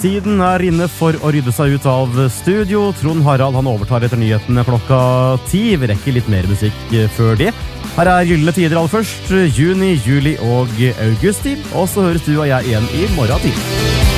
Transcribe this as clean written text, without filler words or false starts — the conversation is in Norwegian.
Tiden inne for å rydde seg ut av studio. Trond Harald han overtar etter nyhetene klokka 10. Vi rekker litt mer musikk før det. Her gyllene tider aller først. Juni, juli og august. Og så høres du og jeg igjen i morgen tid.